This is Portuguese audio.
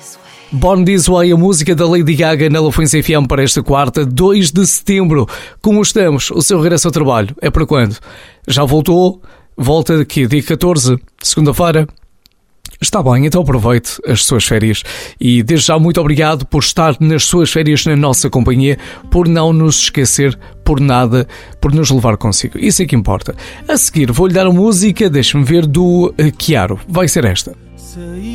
Born This Way, a música da Lady Gaga na Lafões FM para esta quarta, 2 de setembro. Como estamos? O seu regresso ao trabalho é para quando? Já voltou? Volta daqui, dia 14, segunda-feira? Está bem, então aproveite as suas férias e desde já muito obrigado por estar nas suas férias na nossa companhia, por não nos esquecer por nada, por nos levar consigo. Isso é que importa. A seguir vou-lhe dar a música, deixe-me ver, do Chiaro. Vai ser esta.